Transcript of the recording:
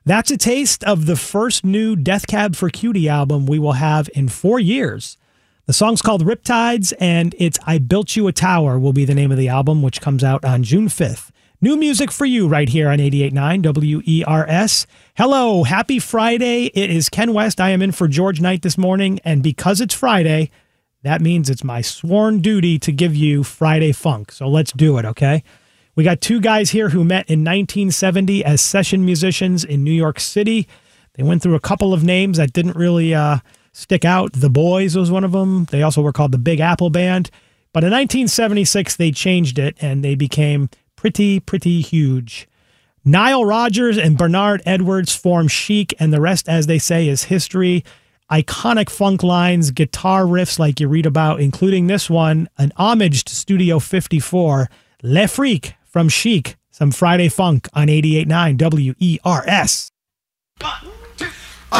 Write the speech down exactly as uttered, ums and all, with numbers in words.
That's a taste of the first new Death Cab for Cutie album we will have in four years. The song's called Riptides, and it's I Built You a Tower will be the name of the album, which comes out on June fifth. New music for you right here on eighty-eight point nine W E R S. Hello, happy Friday. It is Ken West. I am in for George Knight this morning, and because it's Friday, that means it's my sworn duty to give you Friday Funk. So let's do it, okay? We got two guys here who met in nineteen seventy as session musicians in New York City. They went through a couple of names that didn't really uh, stick out. The Boys was one of them. They also were called the Big Apple Band. But in nineteen seventy-six, they changed it, and they became pretty, pretty huge. Nile Rodgers and Bernard Edwards formed Chic, and the rest, as they say, is history. Iconic funk lines, guitar riffs like you read about, including this one, an homage to Studio fifty-four, Le Freak from Chic. Some Friday Funk on eighty-eight point nine W E R S.